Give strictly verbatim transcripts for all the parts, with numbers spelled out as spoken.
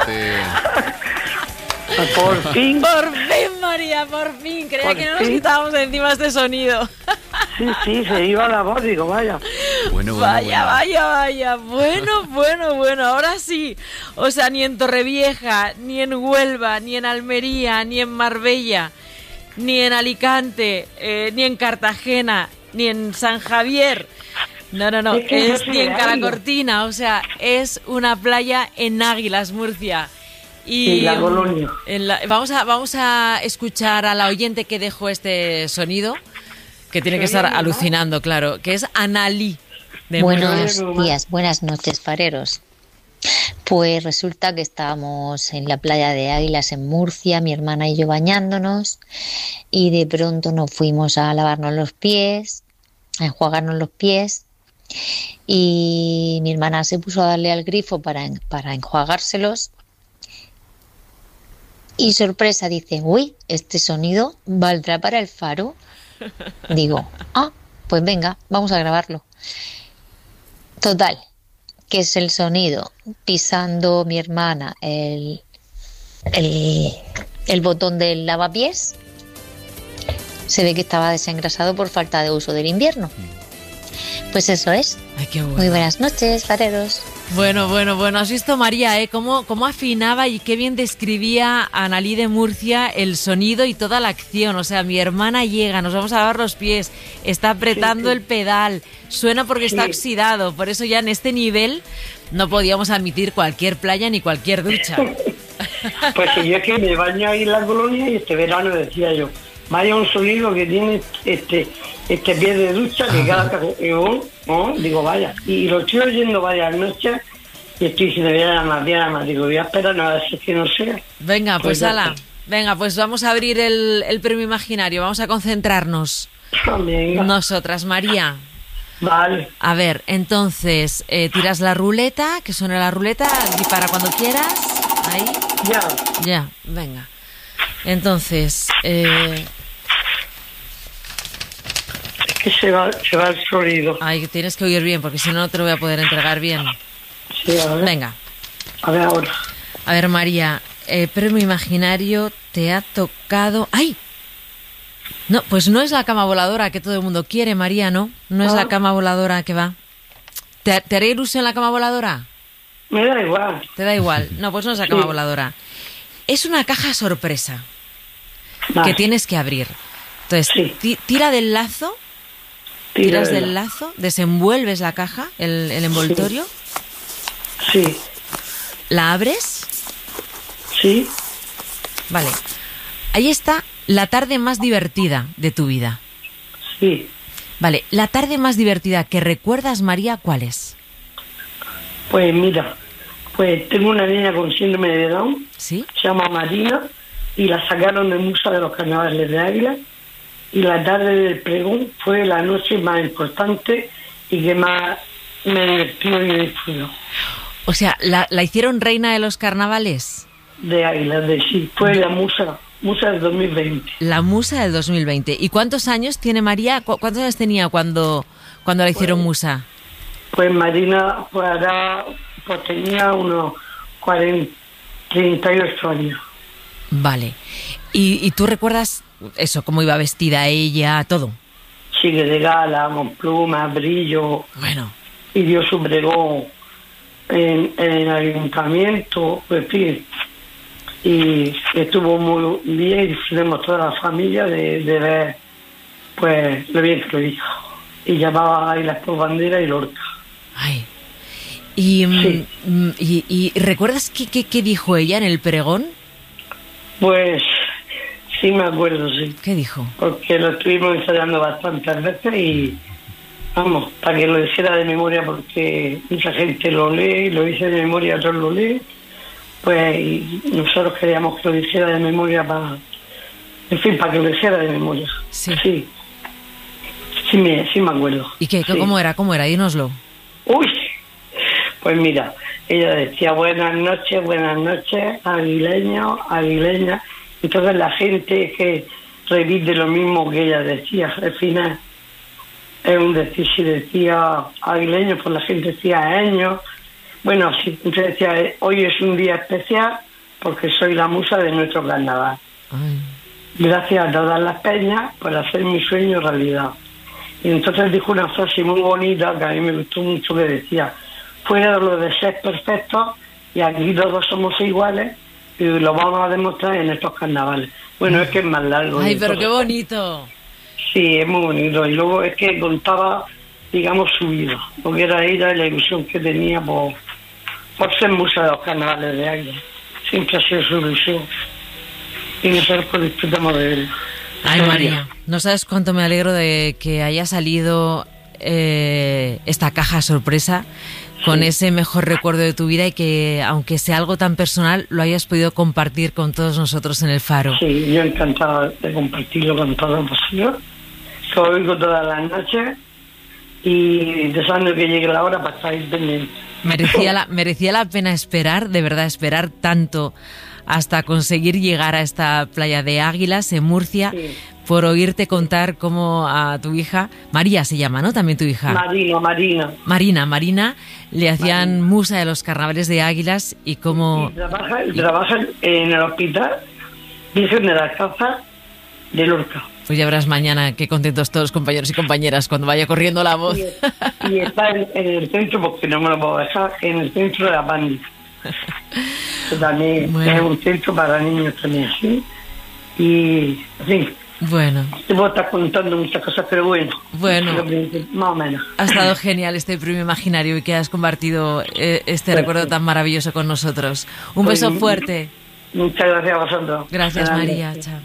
suerte. Por fin. Por fin, María, por fin. Creía Por que no fin. nos quitábamos de encima este sonido. Sí, sí, se iba la voz, digo, vaya. Bueno, bueno, Vaya, bueno. vaya, vaya. Bueno, bueno, bueno. Ahora sí. O sea, ni en Torrevieja, ni en Huelva, ni en Almería, ni en Marbella, ni en Alicante, eh, ni en Cartagena, ni en San Javier. No, no, no. Es que yo Es soy ni de en Águila. Calacortina. O sea, es una playa en Águilas, Murcia. Y Sí, la Colonia. en la- vamos a vamos a escuchar a la oyente que dejó este sonido, que tiene que estar alucinando, claro, que es Analí. De Buenos Murcia. días, buenas noches, fareros. Pues resulta que estábamos en la playa de Águilas en Murcia, mi hermana y yo bañándonos, y de pronto nos fuimos a lavarnos los pies, a enjuagarnos los pies, y mi hermana se puso a darle al grifo para, en- para enjuagárselos, y sorpresa dice, uy, este sonido valdrá para el faro. Digo, ah, pues venga, vamos a grabarlo. Total, que es el sonido pisando mi hermana el, el, el botón del lavapiés. Se ve que estaba desengrasado por falta de uso del invierno. Pues eso es. Ay, qué bueno. Muy buenas noches, fareros. Bueno, bueno, bueno, has visto, María, ¿eh? Cómo, cómo afinaba y qué bien describía Analí de Murcia el sonido y toda la acción. O sea, mi hermana llega, nos vamos a lavar los pies, está apretando Sí, sí. el pedal, suena porque está Sí. oxidado. Por eso ya en este nivel no podíamos admitir cualquier playa ni cualquier ducha. Pues si yo es que me baño ahí en la Colonia y este verano decía yo, vaya un sonido que tiene este este pie de ducha que cada que oh, oh, digo vaya, y lo estoy oyendo varias noches y estoy diciendo voy a llamar, voy a llamar, digo voy a esperar a ver si es que no sea. Venga, pues Pues ya ala, está. venga, pues vamos a abrir el, el premio imaginario, vamos a concentrarnos. Venga, Nosotras, María. vale, A ver, entonces, eh, tiras la ruleta, que suene la ruleta, dispara cuando quieras. Ahí, ya, ya, venga. Entonces, eh, es que se va, se va el sonido. ay, tienes que oír bien, porque si no, no te lo voy a poder entregar bien. Sí, a ver, Venga, a ver ahora. a ver, María, eh, premio imaginario te ha tocado... ¡Ay! No, pues no es la cama voladora que todo el mundo quiere, María, ¿no? No es Ah. la cama voladora que va. ¿Te, te haré ilusión la cama voladora? Me da igual. ¿Te da igual? No, pues no es la cama Sí. voladora. Es una caja sorpresa Vale, que tienes que abrir. Entonces, Sí. ti- tira del lazo, tira tiras de del la- lazo, desenvuelves la caja, el, el envoltorio, Sí, la abres, sí, vale. Ahí está la tarde más divertida de tu vida. sí. Vale, la tarde más divertida que recuerdas, María, ¿cuál es? Pues mira, pues tengo una niña con síndrome de Down, ¿Sí? se llama Marina, y la sacaron de Musa de los Carnavales de Águila, y la tarde del pregón fue la noche más importante y que más me divertió y me disfrutó. O sea, ¿la, la hicieron reina de los carnavales? De Águila, de sí, fue la Musa, Musa del dos mil veinte. La musa del dos mil veinte. ¿Y cuántos años tiene María? ¿Cu- ¿Cuántos años tenía cuando, cuando la hicieron musa? Pues Marina pues, ahora, pues tenía unos cuarenta, treinta y ocho años. Vale. ¿Y, y tú recuerdas eso, cómo iba vestida ella, todo? Sigue de gala, con plumas, brillo, Bueno, y dio su pregón en, en el ayuntamiento, pues, en fin, y estuvo muy bien y disfrutamos toda la familia de, de ver pues lo bien que lo hizo, y llamaba a las por bandera y Lorca. ay. ¿Y, mm, Sí. mm, y, y recuerdas qué, qué, qué dijo ella en el pregón? Pues sí me acuerdo, sí, ¿Qué dijo? porque lo estuvimos ensayando bastantes veces y vamos, para que lo hiciera de memoria, porque mucha gente lo lee, lo dice de memoria, otros lo leen, pues y nosotros queríamos que lo hiciera de memoria para, en fin, para que lo hiciera de memoria. Sí. Sí, sí me, sí me acuerdo. ¿Y qué? Sí. ¿Cómo era? ¿Cómo era? Dínoslo. Uy, pues mira, ella decía buenas noches, buenas noches, aguileños, aguileñas. Entonces la gente que repite lo mismo que ella decía, al final es un decir, si decía aguileños, pues la gente decía años, Bueno, sí, entonces decía, eh, hoy es un día especial porque soy la musa de nuestro carnaval. Ay. Gracias a todas las peñas por hacer mi sueño realidad. Y entonces dijo una frase muy bonita que a mí me gustó mucho, que decía, fuera de lo de ser perfectos, y aquí todos somos iguales, y lo vamos a demostrar en estos carnavales. Bueno, es que es más largo. Ay, pero entonces, qué bonito. Sí, es muy bonito. Y luego es que contaba, digamos, su vida, porque era ella la ilusión que tenía por, por ser musa de los carnavales de Águila. Siempre ha sido su ilusión. Y nosotros pues disfrutamos de él. Ay, María, no sabes cuánto me alegro de que haya salido eh, esta caja sorpresa con sí. ese mejor recuerdo de tu vida y que, aunque sea algo tan personal, lo hayas podido compartir con todos nosotros en el Faro. Sí, yo encantado de compartirlo con todos vosotros. Lo oigo todas las noches y deseando que llegue la hora para estar pendiente. Merecía la, merecía la pena esperar, de verdad, esperar tanto hasta conseguir llegar a esta playa de Águilas en Murcia, sí. por oírte contar cómo a tu hija, María se llama, ¿no? También tu hija. Marina, Marina. Marina, Marina, le hacían Marina. musa de los carnavales de Águilas y cómo... Y trabaja, y trabaja en el hospital Virgen de las Causas de Lorca. Pues ya verás mañana qué contentos todos los compañeros y compañeras cuando vaya corriendo la voz. Y, y está en, en el centro, porque no me lo puedo dejar, en el centro de la Pandi. Que también bueno. es un centro para niños también, ¿sí? Y, en fin. Bueno. Te puedo estar contando muchas cosas, pero bueno. Bueno. Más o menos. Ha estado genial este premio imaginario y que has compartido eh, este Perfecto. recuerdo tan maravilloso con nosotros. Un pues, beso fuerte. Muchas gracias a vosotros. Gracias, Grande. María. Chao.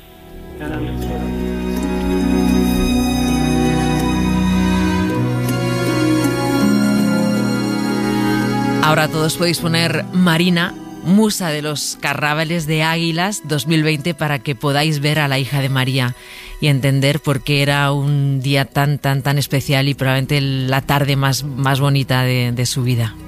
Ahora todos podéis poner Marina, musa de los carnavales de Águilas dos mil veinte, para que podáis ver a la hija de María y entender por qué era un día tan, tan, tan especial y probablemente la tarde más, más bonita de, de su vida.